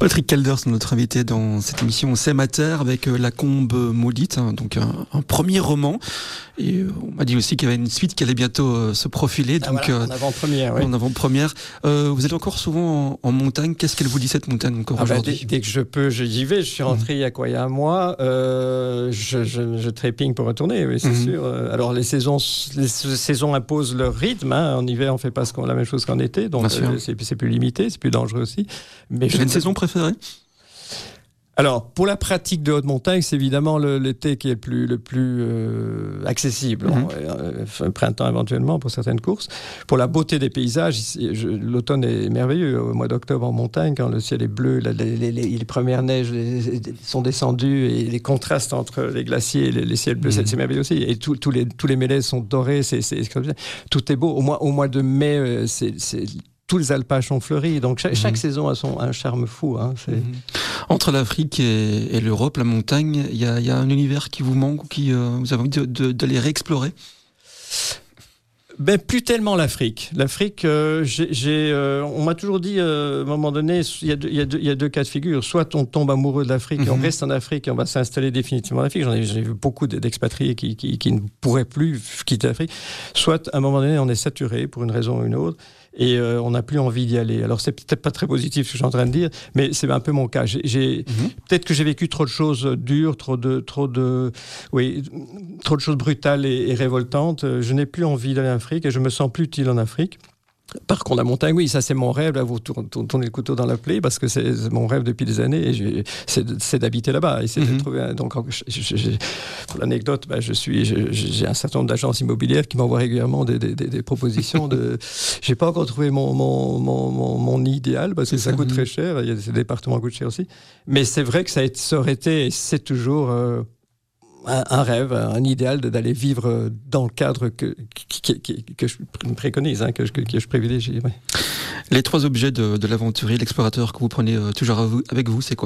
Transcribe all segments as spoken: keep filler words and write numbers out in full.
Patrick Calders, notre invité dans cette émission C'est ma terre avec La Combe maudite, hein, donc un, un premier roman. Et euh, on m'a dit aussi qu'il y avait une suite qui allait bientôt euh, se profiler. Ah donc, voilà, euh, en avant-première, oui. En avant-première. Euh, vous allez encore souvent en, en montagne. Qu'est-ce qu'elle vous dit cette montagne encore ah aujourd'hui? bah, dès, dès que je peux, j'y vais. Je suis rentré mmh. il y a quoi, il y a un mois. Euh, je, je, je trépigne pour retourner, oui, c'est mmh. sûr. Alors les saisons, les saisons imposent leur rythme. Hein. En hiver, on fait pas ce qu'on, la même chose qu'en été, donc euh, c'est, c'est plus limité, c'est plus dangereux aussi. Mais j'ai une saison préférée? Alors, pour la pratique de haute montagne, c'est évidemment le, l'été qui est le plus, le plus euh, accessible. Mmh. Euh, printemps éventuellement pour certaines courses. Pour la beauté des paysages, je, l'automne est merveilleux. Au mois d'octobre en montagne, quand le ciel est bleu, la, les, les, les premières neiges les, sont descendues et les contrastes entre les glaciers et les, les ciels bleus, mmh. c'est, c'est merveilleux aussi. Et tout, tout les, tous les mélèzes sont dorés, c'est, c'est, tout est beau. Au mois, au mois de mai, c'est... c'est tous les alpages sont fleuris, donc chaque, mmh. chaque saison a son un charme fou. Hein, c'est... Mmh. Entre l'Afrique et, et l'Europe, la montagne, il y, y a un univers qui vous manque ou qui euh, vous avez envie de, de, d'aller réexplorer? Ben, plus tellement l'Afrique. L'Afrique, euh, j'ai, j'ai, euh, on m'a toujours dit, euh, à un moment donné, il y, y, y a deux cas de figure. Soit on tombe amoureux de l'Afrique mm-hmm. et on reste en Afrique et on va s'installer définitivement en Afrique. J'en ai, j'ai vu beaucoup d'expatriés qui, qui, qui ne pourraient plus quitter l'Afrique. Soit, à un moment donné, on est saturé pour une raison ou une autre et euh, on n'a plus envie d'y aller. Alors, c'est peut-être pas très positif ce que je suis en train de dire, mais c'est un peu mon cas. J'ai, j'ai, mm-hmm. Peut-être que j'ai vécu trop de choses dures, trop de, trop de, oui, trop de choses brutales et, et révoltantes. Je n'ai plus envie d'aller en Afrique et je me sens plus utile en Afrique. Par contre, la montagne, oui, ça c'est mon rêve, là, vous tournez le couteau dans la plaie, parce que c'est, c'est mon rêve depuis des années, et j'ai, c'est, c'est d'habiter là-bas. Et c'est mm-hmm. de trouver un, donc, je, je, je, pour l'anecdote, bah, je suis, je, j'ai un certain nombre d'agences immobilières qui m'envoient régulièrement des, des, des, des propositions. De, j'ai pas encore trouvé mon, mon, mon, mon, mon idéal, parce que ça, ça coûte mm-hmm. très cher, il y a des départements qui coûtent cher aussi. Mais c'est vrai que ça, a, ça aurait été, et c'est toujours... Euh, Un, un rêve, un idéal d'aller vivre dans le cadre que, que, que, que je préconise, hein, que, que, que je privilégie. Ouais. Les trois objets de, de l'aventurier, l'explorateur que vous prenez euh, toujours avec vous, c'est quoi?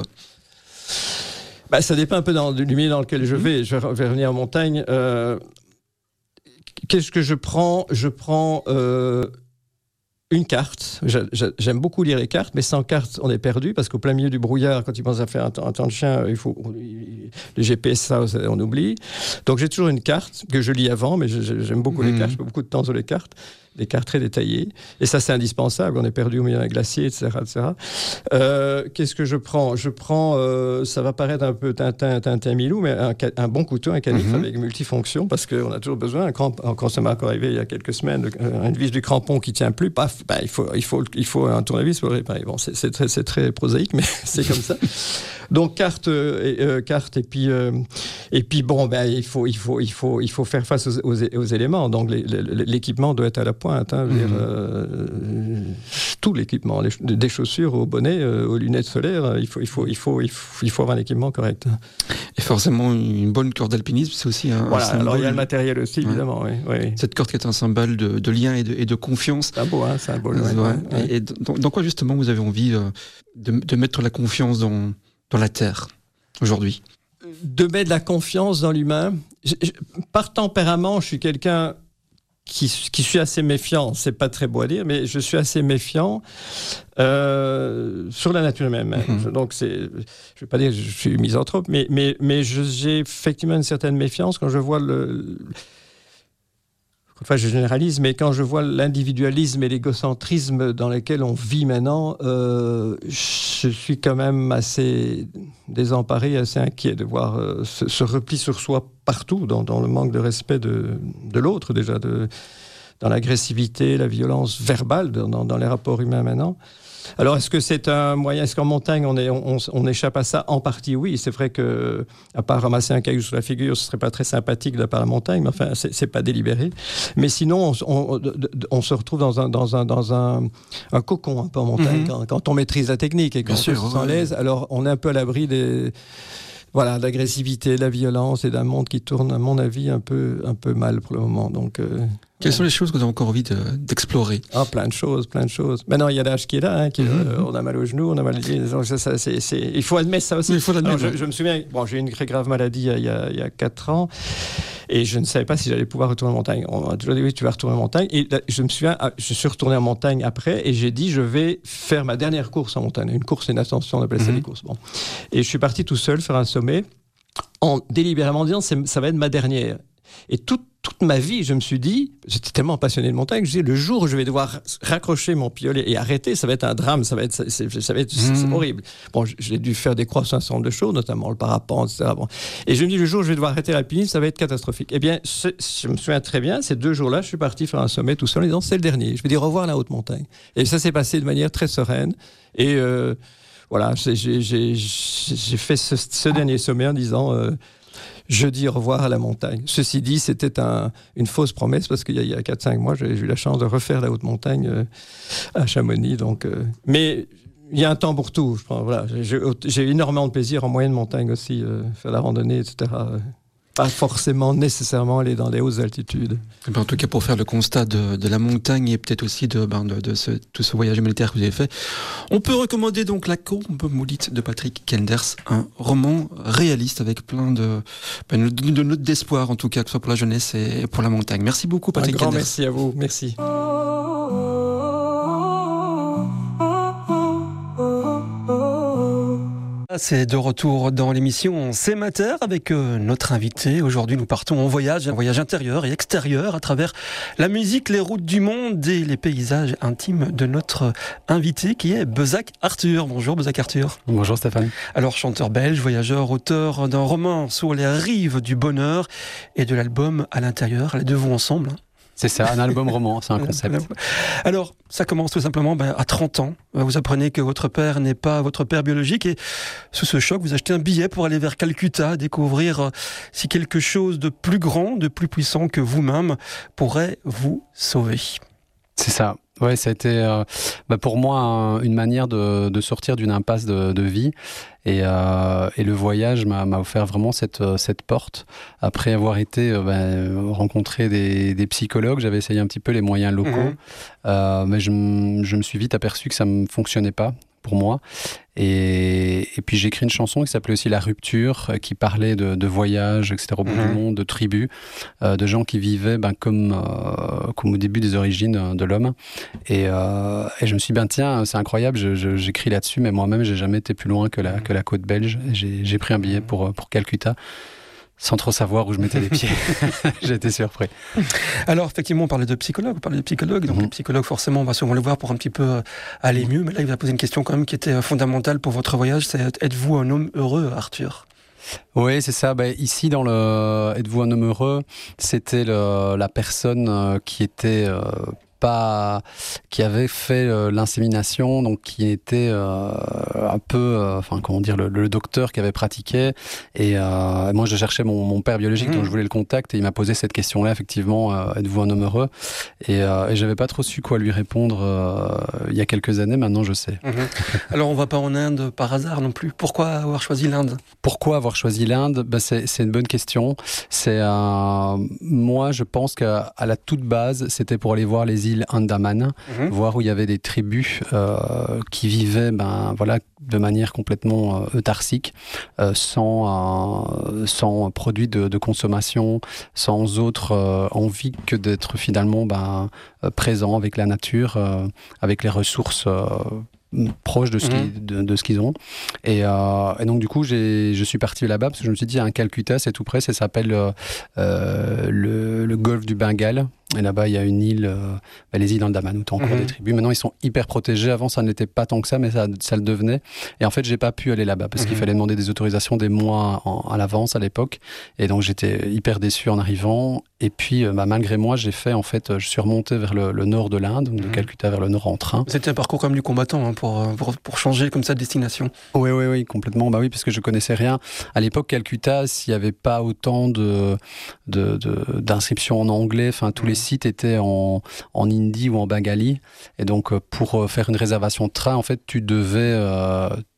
Bah, ça dépend un peu dans, du milieu dans lequel je vais. Je vais revenir en montagne. Euh, qu'est-ce que je prends? Je prends... Euh, Une carte. J'aime beaucoup lire les cartes, mais sans carte, on est perdu, parce qu'au plein milieu du brouillard, quand tu penses à faire un, un temps de chien, il faut, le G P S, ça, on oublie. Donc j'ai toujours une carte que je lis avant, mais j'aime beaucoup mmh. les cartes, je passe beaucoup de temps sur les cartes, des cartes très détaillées. Et ça, c'est indispensable. On est perdu au milieu d'un glacier, et cetera, et cetera. Euh, qu'est-ce que je prends? Je prends, euh, ça va paraître un peu Tintin, Tintin Milou, mais un, un bon couteau, un canif mmh. avec multifonction, parce qu'on a toujours besoin. Quand, quand ça m'est encore arrivé il y a quelques semaines, une vis du crampon qui tient plus, paf, ben, il faut, il faut, il faut un tournevis pour le réparer. Bon, c'est, c'est très, c'est très prosaïque, mais c'est comme ça. Donc carte, euh, euh, carte, et puis, euh, et puis bon, ben il faut, il faut, il faut, il faut faire face aux, aux, aux éléments. Donc les, les, l'équipement doit être à la pointe. Hein, mmh. dire, euh, tout l'équipement, les, des chaussures au bonnet, euh, aux lunettes solaires. Il faut, il faut, il faut, il faut, il faut avoir un équipement correct. Et forcément une bonne corde d'alpinisme, c'est aussi un. Voilà. Un symbole. Alors il y a le matériel aussi, évidemment. Ouais. Oui, oui. Cette corde qui est un symbole de, de lien et de, et de confiance. C'est un beau, hein, c'est un beau. Ouais, ouais. Ouais. Et, et dans, dans quoi justement vous avez envie euh, de, de mettre la confiance dans dans la terre aujourd'hui? De mettre de la confiance dans l'humain. Je, je, par tempérament, je suis quelqu'un qui, qui suis assez méfiant. C'est pas très beau à dire, mais je suis assez méfiant euh, sur la nature même. Mm-hmm. Donc, c'est, je vais pas dire que je suis misanthrope, mais, mais, mais je, j'ai effectivement une certaine méfiance quand je vois le... Enfin, je généralise, mais quand je vois l'individualisme et l'égocentrisme dans lesquels on vit maintenant, euh, je suis quand même assez désemparé, assez inquiet de voir euh, ce, ce repli sur soi partout, dans, dans le manque de respect de, de l'autre déjà, de, dans l'agressivité, la violence verbale, dans, dans les rapports humains maintenant. Alors, est-ce que c'est un moyen? Est-ce qu'en montagne, on, est, on, on échappe à ça? En partie, oui. C'est vrai que, à part ramasser un caillou sur la figure, ce serait pas très sympathique de la part de la montagne, mais enfin, c'est, c'est pas délibéré. Mais sinon, on, on, on se retrouve dans un, dans un, dans un, un cocon un peu en montagne, mm-hmm. quand, quand on maîtrise la technique et quand Bien on se sent à l'aise. Alors, on est un peu à l'abri des... Voilà, de l'agressivité, de la violence et d'un monde qui tourne, à mon avis, un peu, un peu mal pour le moment. Donc... Euh... Quelles sont les choses que vous avez encore envie de, d'explorer? Ah, plein de choses, plein de choses. Maintenant, il y a l'âge qui est là. Hein, qui, mm-hmm. euh, on a mal aux genoux, on a mal aux pieds. Ça, ça, c'est, c'est... Il faut admettre ça aussi. Il faut l'admettre. Alors, je, je me souviens, bon, j'ai eu une très grave maladie il y a, il y a quatre ans et je ne savais pas si j'allais pouvoir retourner en montagne. On m'a toujours dit, oui, tu vas retourner en montagne. Et là, je me souviens, je suis retourné en montagne après et j'ai dit, je vais faire ma dernière course en montagne. Une course et une ascension, on appelle ça mm-hmm. des courses. Bon. Et je suis parti tout seul faire un sommet en délibérément disant, c'est, ça va être ma dernière. Et toute, toute ma vie, je me suis dit, j'étais tellement passionné de montagne, je disais, le jour où je vais devoir raccrocher mon piolet et arrêter, ça va être un drame, ça va être, c'est, c'est, ça va être mmh. c'est horrible. Bon, j'ai dû faire des croix sur un certain nombre de choses, notamment le parapente, et cetera. Bon. Et je me dis, le jour où je vais devoir arrêter l'alpinisme, ça va être catastrophique. Eh bien, je, je me souviens très bien, ces deux jours-là, je suis parti faire un sommet tout seul en disant, c'est le dernier, je vais dire au revoir à la haute montagne. Et ça s'est passé de manière très sereine. Et euh, voilà, j'ai, j'ai, j'ai, j'ai fait ce, ce dernier sommet en disant... Euh, je dis au revoir à la montagne. Ceci dit, c'était un, une fausse promesse parce qu'il y a, il y a quatre cinq mois, j'ai, j'ai eu la chance de refaire la haute montagne euh, à Chamonix. Donc, euh, mais il y a un temps pour tout. Je pense, voilà, j'ai, j'ai eu énormément de plaisir en moyenne montagne aussi, euh, faire la randonnée, et cetera. Pas forcément nécessairement aller dans les hautes altitudes. Et ben en tout cas, pour faire le constat de, de la montagne et peut-être aussi de, ben de, de ce, tout ce voyage militaire que vous avez fait, on peut recommander donc La Combe maudite de Patrick Kenders, un roman réaliste avec plein de, ben de, de notes d'espoir, en tout cas, que ce soit pour la jeunesse et pour la montagne. Merci beaucoup, Patrick un grand Kenders. Merci à vous. Merci. C'est de retour dans l'émission C'est Mater avec euh, notre invité. Aujourd'hui, nous partons en voyage, un voyage intérieur et extérieur à travers la musique, les routes du monde et les paysages intimes de notre invité qui est Bezac Arthur. Bonjour Bezac Arthur. Bonjour Stéphane. Alors chanteur belge, voyageur, auteur d'un roman sur les rives du bonheur et de l'album À l'intérieur. Les deux vont ensemble. Hein. C'est ça, un album roman, c'est un concept. Alors, ça commence tout simplement ben, à trente ans. Vous apprenez que votre père n'est pas votre père biologique et sous ce choc, vous achetez un billet pour aller vers Calcutta, découvrir euh, si quelque chose de plus grand, de plus puissant que vous-même pourrait vous sauver. C'est ça. Ouais, ça a été euh, bah pour moi un, une manière de, de sortir d'une impasse de, de vie et, euh, et le voyage m'a, m'a offert vraiment cette, cette porte. Après avoir été euh, bah, rencontrer des, des psychologues, j'avais essayé un petit peu les moyens locaux, mmh. euh, mais je, m, je me suis vite aperçu que ça ne fonctionnait pas pour moi. Et, et puis j'ai écrit une chanson qui s'appelait aussi La Rupture, qui parlait de, de voyage, et cetera au bout mmh. du monde, de tribus, euh, de gens qui vivaient ben, comme, euh, comme au début des origines de l'homme. Et, euh, et je me suis dit, ben, tiens, c'est incroyable, je, je, j'écris là-dessus, mais moi-même, j'ai jamais été plus loin que la, que la côte belge. J'ai, j'ai pris un billet pour, pour Calcutta, sans trop savoir où je mettais les pieds. J'ai été surpris. Alors, effectivement, on parlait de psychologue, on parlait de psychologue. Donc, mmh. les psychologues, forcément, on va souvent les voir pour un petit peu aller mieux. Mais là, il va poser une question quand même qui était fondamentale pour votre voyage. C'est, êtes-vous un homme heureux, Arthur ? Oui, c'est ça. Ben, ici, dans le Êtes-vous un homme heureux, c'était le, la personne qui était... Euh, pas qui avait fait euh, l'insémination, donc qui était euh, un peu, euh, enfin comment dire, le, le docteur qui avait pratiqué. Et euh, moi, je cherchais mon, mon père biologique, mmh. donc je voulais le contact. Et il m'a posé cette question-là, effectivement, euh, êtes-vous un homme heureux ? Et, euh, et j'avais pas trop su quoi lui répondre euh, il y a quelques années. Maintenant, je sais. Mmh. Alors, on va pas en Inde par hasard non plus. Pourquoi avoir choisi l'Inde ? Pourquoi avoir choisi l'Inde ? Ben, c'est, c'est une bonne question. C'est euh, moi, je pense qu'à à la toute base, c'était pour aller voir les îles Andaman, mmh. voir où il y avait des tribus euh, qui vivaient ben, voilà, de manière complètement euh, eutarsique, euh, sans, euh, sans produits de, de consommation, sans autre euh, envie que d'être finalement ben, euh, présent avec la nature, euh, avec les ressources euh, proches de ce, mmh. qui, de, de ce qu'ils ont. Et, euh, et donc, du coup, j'ai, je suis parti là-bas parce que je me suis dit, un Calcutta, c'est tout près, ça s'appelle euh, le, le golfe du Bengale. Et là-bas, il y a une île, euh, bah, les îles Andaman, où tu as encore mmh. des tribus. Maintenant, ils sont hyper protégés. Avant, ça n'était pas tant que ça, mais ça, ça le devenait. Et en fait, j'ai pas pu aller là-bas parce mmh. qu'il fallait demander des autorisations des mois en, à l'avance à l'époque. Et donc, j'étais hyper déçu en arrivant. Et puis, euh, bah, malgré moi, j'ai fait, en fait, je suis remonté vers le, le nord de l'Inde, mmh. de Calcutta vers le nord en train. C'était un parcours comme du combattant hein, pour, pour, pour changer comme ça de destination. Oui, oui, oui, complètement. Bah oui, parce que je connaissais rien. À l'époque, Calcutta, s'il n'y avait pas autant de, de, de, d'inscriptions en anglais, enfin, tous mmh. les sites étaient en En, en hindi ou en bengali, et donc pour faire une réservation de train, en fait, tu devais, euh,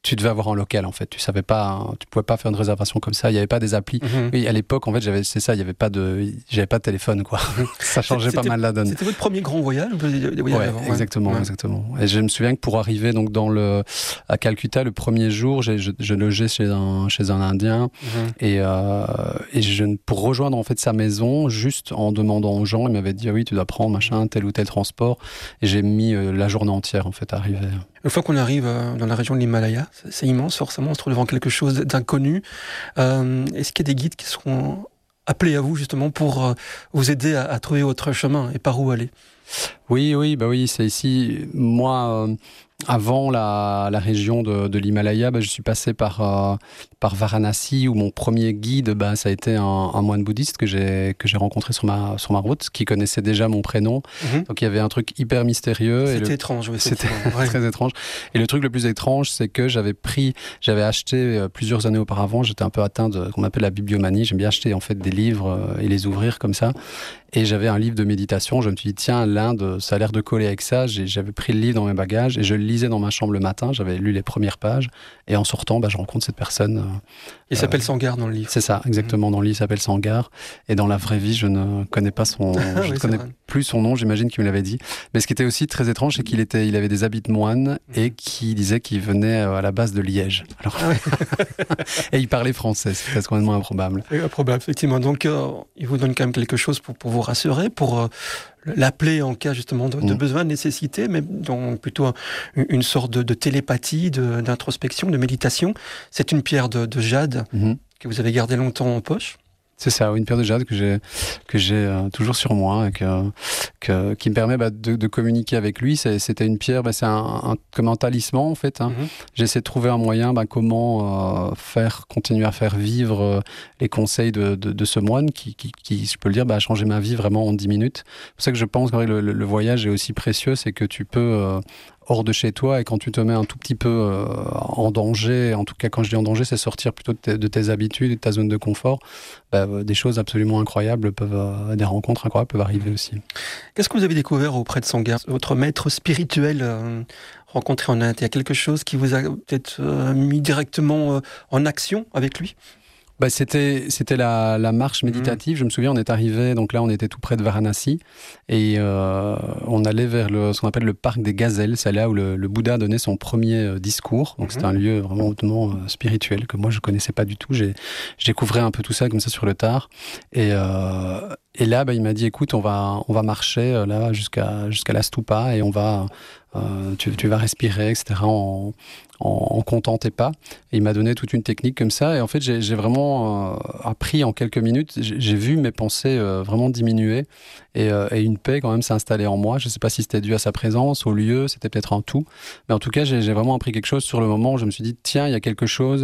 tu devais avoir en local en fait. Tu savais pas, tu pouvais pas faire une réservation comme ça. Il y avait pas des applis. Mm-hmm. Oui, à l'époque en fait, j'avais, c'est ça, il y avait pas de, j'avais pas de téléphone quoi. Ça changeait c'était, pas mal la donne. C'était votre premier grand voyage, des ouais, avant, exactement, ouais. exactement. Et je me souviens que pour arriver donc dans le à Calcutta le premier jour, j'ai, je, je logeais chez un chez un Indien mm-hmm. et euh, et je pour rejoindre en fait sa maison, juste en demandant aux gens, il m'avait dit ah oui, tu dois prendre machin tel ou tel transport. Et j'ai mis euh, la journée entière en fait à arriver. Une fois qu'on arrive euh, dans la région de l'Himalaya, c'est, c'est immense, forcément, on se trouve devant quelque chose d'inconnu. Euh, est-ce qu'il y a des guides qui seront appelés à vous justement pour euh, vous aider à, à trouver votre chemin et par où aller? Oui, oui, bah oui, c'est ici. Moi, euh, avant la, la région de, de l'Himalaya, bah, je suis passé par, euh, par Varanasi, où mon premier guide, bah, ça a été un, un moine bouddhiste que j'ai, que j'ai rencontré sur ma, sur ma route, qui connaissait déjà mon prénom. Mm-hmm. Donc il y avait un truc hyper mystérieux. C'était et le... étrange, oui. C'était ouais. très étrange. Et le truc le plus étrange, c'est que j'avais pris, j'avais acheté euh, plusieurs années auparavant, j'étais un peu atteint de ce qu'on appelle la bibliomanie. J'aime bien acheter en fait des livres euh, et les ouvrir comme ça. Et j'avais un livre de méditation. Je me suis dit, tiens, l'Inde, ça a l'air de coller avec ça. J'ai, j'avais pris le livre dans mes bagages et je le lisais dans ma chambre le matin. J'avais lu les premières pages. Et en sortant, bah, je rencontre cette personne. Euh, il euh, s'appelle Sangar dans le livre. C'est ça, exactement. Mmh. Dans le livre, il s'appelle Sangar. Et dans la vraie vie, je ne connais pas son... je ne oui, connais plus son nom. J'imagine qu'il me l'avait dit. Mais ce qui était aussi très étrange, c'est qu'il était, il avait des habits de moine et qu'il disait qu'il venait à la base de Liège. Alors... Ah oui. Et il parlait français. C'était complètement improbable. Oui, improbable, effectivement. Donc, euh, il vous donne quand même quelque chose pour, pour vous rassurer, pour euh, l'appeler en cas justement de, de mmh. besoin, de nécessité, mais donc plutôt une, une sorte de, de télépathie, de, d'introspection, de méditation. C'est une pierre de, de jade mmh. que vous avez gardée longtemps en poche. C'est ça, une pierre de jade que j'ai que j'ai euh, toujours sur moi, et que, que qui me permet bah, de, de communiquer avec lui. C'est, c'était une pierre, bah, c'est un, un comme un talisman en fait. Hein. Mm-hmm. J'essaie de trouver un moyen, bah, comment euh, faire continuer à faire vivre euh, les conseils de, de, de ce moine qui, qui, qui, je peux le dire, bah, a changé ma vie vraiment en dix minutes. C'est pour ça que je pense que le, le, le voyage est aussi précieux, c'est que tu peux euh, hors de chez toi, et quand tu te mets un tout petit peu euh, en danger, en tout cas quand je dis en danger, c'est sortir plutôt de tes, de tes habitudes, de ta zone de confort, bah, des choses absolument incroyables peuvent, euh, des rencontres incroyables peuvent arriver aussi. Qu'est-ce que vous avez découvert auprès de Sangar, votre maître spirituel euh, rencontré en Inde? Il y a quelque chose qui vous a peut-être euh, mis directement euh, en action avec lui? Bah, c'était c'était la, la marche méditative. Mmh. Je me souviens, on est arrivé, donc là on était tout près de Varanasi et euh, on allait vers le, ce qu'on appelle le parc des gazelles. C'est là où le, le Bouddha donnait son premier euh, discours. Donc mmh. c'était un lieu vraiment hautement euh, spirituel que moi je connaissais pas du tout. J'ai je découvrais un peu tout ça comme ça sur le tard. Et euh, et là, bah, il m'a dit, écoute, on va on va marcher euh, là jusqu'à jusqu'à la stupa et on va euh, tu tu vas respirer, et cetera en En, en comptant tes pas. Et il m'a donné toute une technique comme ça. Et en fait, j'ai, j'ai vraiment euh, appris en quelques minutes. J'ai, j'ai vu mes pensées euh, vraiment diminuer. Et, euh, et une paix, quand même, s'est installée en moi. Je ne sais pas si c'était dû à sa présence, au lieu, c'était peut-être un tout. Mais en tout cas, j'ai, j'ai vraiment appris quelque chose sur le moment où je me suis dit, tiens, il y a quelque chose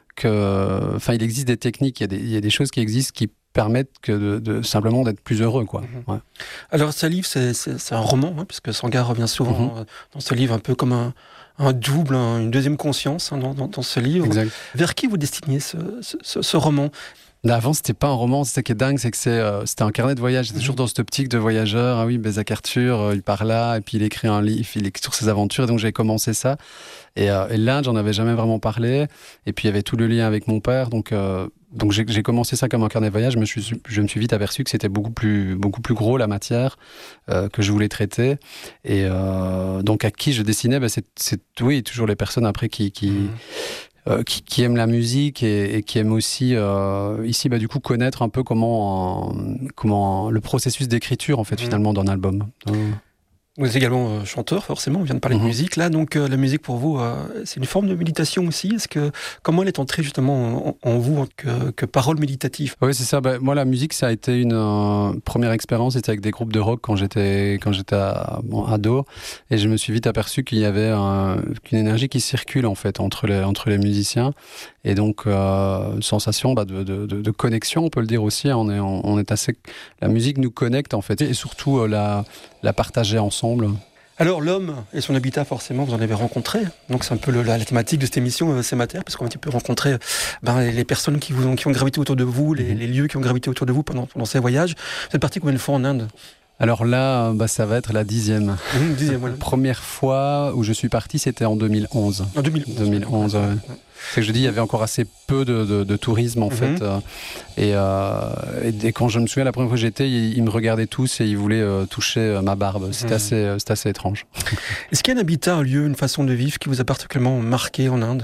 que... Enfin, il existe des techniques, il y a des, il y a des choses qui existent qui permettent que de, de simplement d'être plus heureux, quoi. Mmh. Ouais. Alors, ce livre, c'est, c'est, c'est un roman, hein, puisque Sangar revient souvent mmh. dans ce livre un peu comme un... un double, un, une deuxième conscience hein, dans, dans, dans ce livre. Exact. Vers qui vous destinez ce, ce, ce roman? Là, avant, c'était pas un roman. C'est ça qui est dingue, c'est que c'est, euh, c'était un carnet de voyage. C'était mmh. toujours dans cette optique de voyageur. Ah oui, Bézac Arthur, euh, il part là, et puis il écrit un livre, il écrit sur ses aventures. Et donc, j'ai commencé ça. Et, euh, et l'Inde, j'en avais jamais vraiment parlé. Et puis, il y avait tout le lien avec mon père. Donc, euh, donc j'ai, j'ai commencé ça comme un carnet de voyage. Mais je, suis, je me suis vite aperçu que c'était beaucoup plus, beaucoup plus gros, la matière euh, que je voulais traiter. Et euh, donc, à qui je dessinais, bah, c'est, c'est, oui, toujours les personnes après qui... qui mmh. Euh, qui, qui aiment la musique et, et qui aiment aussi euh, ici bah, du coup connaître un peu comment, euh, comment le processus d'écriture en fait mmh. finalement d'un album. Euh... Vous êtes également euh, chanteur, forcément, on vient de parler mmh. de musique là, donc euh, la musique pour vous, euh, c'est une forme de méditation aussi. Est-ce que, comment elle est entrée justement en, en vous que, que parole méditative? Oui, c'est ça. Bah, moi, la musique, ça a été une euh, première expérience, c'était avec des groupes de rock quand j'étais, quand j'étais à, bon, ado, et je me suis vite aperçu qu'il y avait un, une énergie qui circule en fait entre les, entre les musiciens, et donc euh, une sensation bah, de, de, de, de connexion, on peut le dire aussi. On est, on, on est assez, la musique nous connecte en fait, et surtout euh, la, la partager ensemble. Alors l'homme et son habitat, forcément, vous en avez rencontré. Donc c'est un peu le, la, la thématique de cette émission, euh, C'est ma terre, parce qu'on a un petit peu rencontré ben, les personnes qui, vous ont, qui ont gravité autour de vous, les, mmh. les lieux qui ont gravité autour de vous pendant, pendant ces voyages. Vous êtes parti combien de fois en Inde? Alors là, bah, ça va être la dixième. Mmh, dixième voilà. La première fois où je suis parti, c'était en deux mille onze. En deux mille onze. deux mille onze, ouais. Ouais. C'est que je dis, il y avait encore assez peu de, de, de tourisme en mmh. fait. Euh, et, euh, et, et quand je me souviens, la première fois que j'étais, ils, ils me regardaient tous et ils voulaient euh, toucher euh, ma barbe. C'était, mmh. assez, euh, c'était assez étrange. Est-ce qu'il y a un habitat, un lieu, une façon de vivre qui vous a particulièrement marqué en Inde ?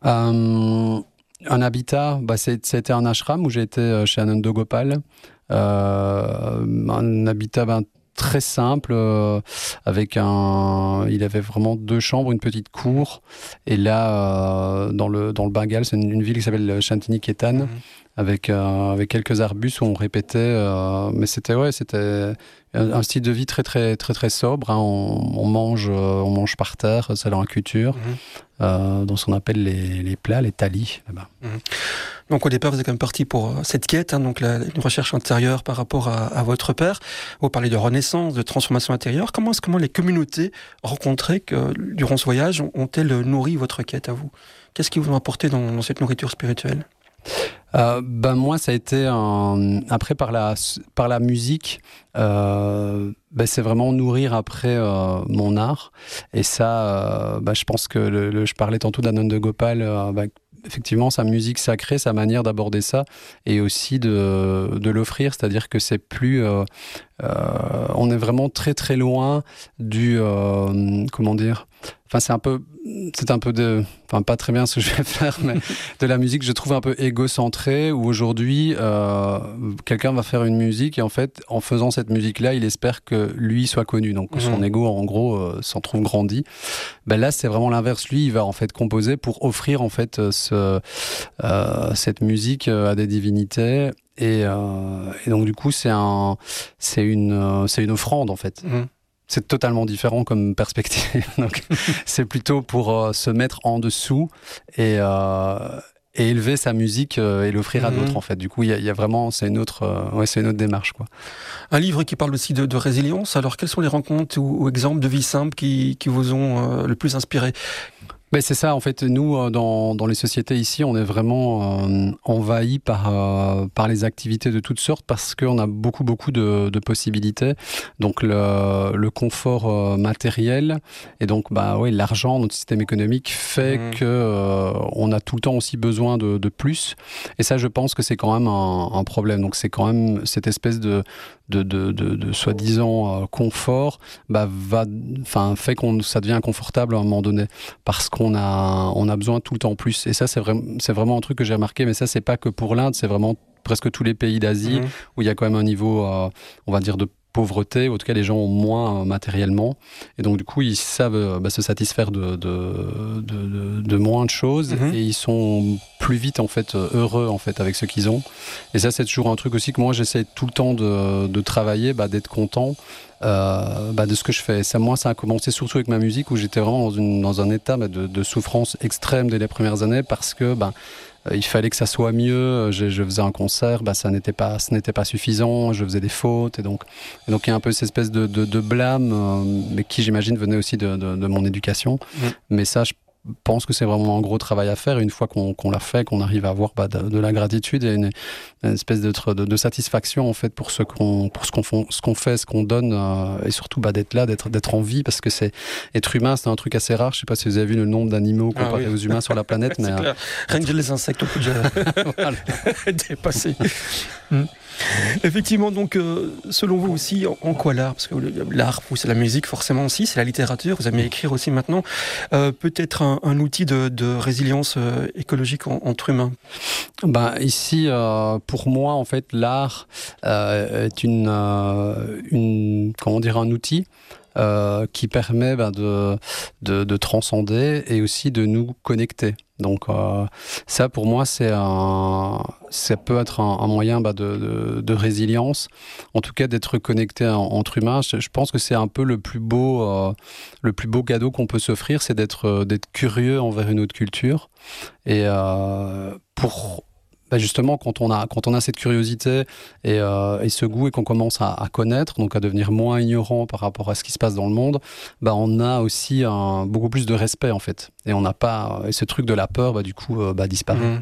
euh, Un habitat, bah, c'est, c'était un ashram où j'ai été chez Ananda Gopal. Euh, un habitat ben, très simple, euh, avec un, il avait vraiment deux chambres, une petite cour, et là, euh, dans le dans le Bengale, c'est une, une ville qui s'appelle Shantiniketan, mmh. avec euh, avec quelques arbustes où on répétait, euh, mais c'était ouais, c'était un, un style de vie très très très très sobre. Hein, on, on mange, euh, on mange par terre, c'est dans la culture, mmh. euh, dans ce qu'on appelle les les plats, les thalis là-bas. Mmh. Donc au départ, vous êtes quand même parti pour cette quête, hein, donc la, une recherche intérieure par rapport à, à votre père. Vous parlez de renaissance, de transformation intérieure. Comment est-ce comment les communautés rencontrées que, durant ce voyage ont-elles nourri votre quête à vous ? Qu'est-ce qui vous a apporté dans, dans cette nourriture spirituelle ? Euh, ben moi, ça a été un... après par la par la musique. Euh, ben c'est vraiment nourrir après euh, mon art. Et ça, euh, ben je pense que le, le, je parlais tantôt d'Ananda Gopal. Euh, ben, effectivement, sa musique sacrée, sa manière d'aborder ça, et aussi de, de l'offrir, c'est-à-dire que c'est plus... Euh, euh, on est vraiment très très loin du... Euh, comment dire ? Enfin, c'est un peu... C'est un peu de... Enfin, pas très bien ce que je vais faire, mais de la musique, je trouve un peu égocentrée, où aujourd'hui, euh, quelqu'un va faire une musique, et en fait, en faisant cette musique-là, il espère que lui soit connu, donc que son mmh. ego, en gros, euh, s'en trouve grandi. Ben là, c'est vraiment l'inverse. Lui, il va en fait composer pour offrir en fait ce, euh, cette musique à des divinités. Et, euh, et donc du coup, c'est un, c'est une, c'est une offrande en fait. Mmh. C'est totalement différent comme perspective. Donc, c'est plutôt pour euh, se mettre en dessous et, euh, et élever sa musique euh, et l'offrir mmh. à d'autres en fait. Du coup, il y, y a vraiment, c'est une autre, euh, ouais, c'est une autre démarche quoi. Un livre qui parle aussi de, de résilience. Alors, quelles sont les rencontres ou, ou exemples de vie simple qui, qui vous ont euh, le plus inspiré ? Ben c'est ça, en fait, nous, dans, dans les sociétés ici, on est vraiment euh, envahis par, euh, par les activités de toutes sortes parce qu'on a beaucoup, beaucoup de, de possibilités. Donc, le, le confort euh, matériel et donc, bah, ouais, l'argent, notre système économique fait mmh. qu'on euh, a tout le temps aussi besoin de, de plus. Et ça, je pense que c'est quand même un, un problème. Donc, c'est quand même cette espèce de, de, de, de, de soi-disant euh, confort bah, va, enfin, fait qu'on ça devient inconfortable à un moment donné parce qu'on a, on a besoin tout le temps plus. Et ça, c'est, vra- c'est vraiment un truc que j'ai remarqué, mais ça, c'est pas que pour l'Inde, c'est vraiment presque tous les pays d'Asie mmh. où il y a quand même un niveau, euh, on va dire, de pauvreté, ou en tout cas les gens ont moins euh, matériellement, et donc du coup ils savent euh, bah, se satisfaire de, de, de, de, de moins de choses mmh. et ils sont plus vite en fait heureux en fait avec ce qu'ils ont. Et ça c'est toujours un truc aussi que moi j'essaie tout le temps de, de travailler, bah, d'être content euh, bah, de ce que je fais. Ça, moi ça a commencé surtout avec ma musique où j'étais vraiment dans, une, dans un état bah, de, de souffrance extrême dès les premières années parce que bah, il fallait que ça soit mieux. Je, je faisais un concert, bah, ça n'était pas, ce n'était pas suffisant. Je faisais des fautes, et donc, et donc il y a un peu cette espèce de, de, de blâme, euh, mais qui j'imagine venait aussi de, de, de mon éducation. Mmh. Mais ça, je pense que c'est vraiment un gros travail à faire. Et une fois qu'on, qu'on l'a fait, qu'on arrive à avoir bah, de, de la gratitude et une, une espèce de, de, de satisfaction en fait pour ce qu'on, pour ce qu'on, font, ce qu'on fait, ce qu'on donne, euh, et surtout bah, d'être là, d'être, d'être en vie, parce que c'est être humain, c'est un truc assez rare. Je sais pas si vous avez vu le nombre d'animaux comparé ah, oui. aux humains sur la planète, mais euh, rien que les insectes, on peut déjà dépasser. mmh. Effectivement, donc, euh, selon vous aussi, en, en quoi l'art ? Parce que l'art, vous, c'est la musique forcément aussi, c'est la littérature, vous aimez écrire aussi maintenant, euh, peut-être un, un outil de, de résilience euh, écologique en, entre humains ? Ben, ici, euh, pour moi, en fait, l'art euh, est une, euh, une, comment dire, un outil Euh, qui permet ben, de, de, de transcender et aussi de nous connecter. Donc euh, ça, pour moi, c'est un, ça peut être un, un moyen ben, de, de, de résilience, en tout cas d'être connecté en, entre humains. Je, je pense que c'est un peu le plus beau, euh, le plus beau cadeau qu'on peut s'offrir, c'est d'être, d'être curieux envers une autre culture. Et euh, pour... Ben justement, quand on a quand on a cette curiosité et, euh, et ce goût et qu'on commence à, à connaître, donc à devenir moins ignorant par rapport à ce qui se passe dans le monde, ben on a aussi un, beaucoup plus de respect en fait. Et on n'a pas et ce truc de la peur, ben du coup, euh, ben disparaît. Mmh.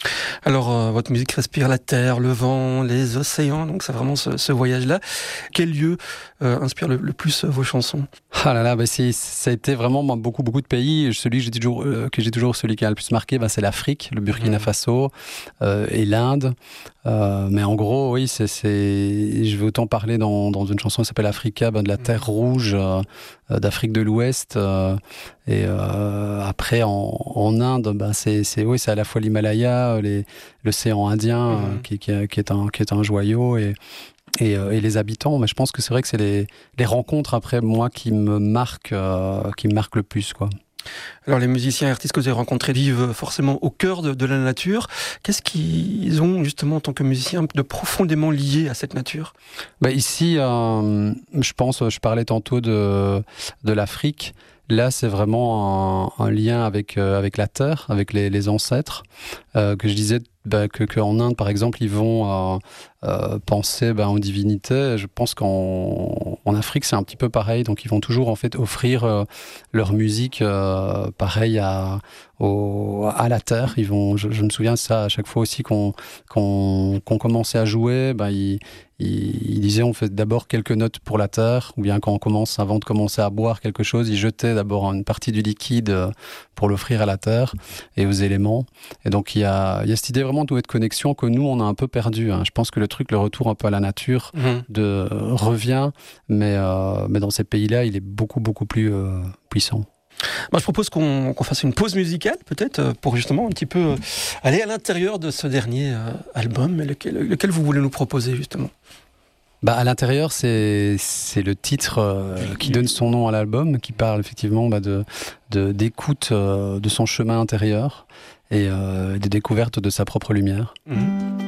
Alors, euh, votre musique respire la terre, le vent, les océans, donc c'est vraiment ce, ce voyage-là. Quel lieu euh, inspire le, le plus vos chansons ? Ah là là, bah c'est, ça a été vraiment beaucoup, beaucoup de pays. Celui que j'ai toujours, euh, que j'ai toujours celui qui a le plus marqué, bah c'est l'Afrique, le Burkina Faso euh, et l'Inde. Euh, mais en gros, oui, c'est, c'est, je vais autant parler dans, dans une chanson qui s'appelle Africa, bah, de la terre rouge euh, d'Afrique de l'Ouest. Euh, et euh, après, en, en Inde, bah, c'est, c'est, oui, c'est à la fois l'Himalaya, les, l'océan Indien, mmh. euh, qui, qui, qui, est un, qui est un joyau. Et, Et, euh, et les habitants, mais je pense que c'est vrai que c'est les, les rencontres après moi qui me marquent, euh, qui me marquent le plus, quoi. Alors les musiciens et artistes que vous avez rencontrés vivent forcément au cœur de, de la nature. Qu'est-ce qu'ils ont justement en tant que musiciens de profondément lié à cette nature ? Bah ici, euh, je pense, je parlais tantôt de, de l'Afrique. Là, c'est vraiment un, un lien avec, euh, avec la terre, avec les, les ancêtres, euh, que je disais bah, que, qu'en Inde, par exemple, ils vont euh, euh, penser bah, aux divinités. Je pense qu'en en Afrique, c'est un petit peu pareil. Donc, ils vont toujours en fait offrir euh, leur musique euh, pareil à, au, à la terre. Ils vont, je, je me souviens de ça à chaque fois aussi qu'on, qu'on, qu'on commençait à jouer. Bah, ils, ils, ils disaient on fait d'abord quelques notes pour la terre, ou bien quand on commence, avant de commencer à boire quelque chose, ils jetaient d'abord une partie du liquide pour l'offrir à la terre et aux éléments. Et donc il y a, il y a cette idée vraiment de connexion que nous on a un peu perdu. Hein. Je pense que le truc, le retour un peu à la nature, mmh. de revient, mais euh, mais dans ces pays-là, il est beaucoup beaucoup plus euh, puissant. Moi, je propose qu'on, qu'on fasse une pause musicale, peut-être, pour justement un petit peu aller à l'intérieur de ce dernier euh, album, lequel, lequel vous voulez nous proposer, justement. Bah, à l'intérieur, c'est, c'est le titre euh, qui donne son nom à l'album, qui parle effectivement bah, de, de, d'écoute euh, de son chemin intérieur et euh, des découvertes de sa propre lumière. Mmh.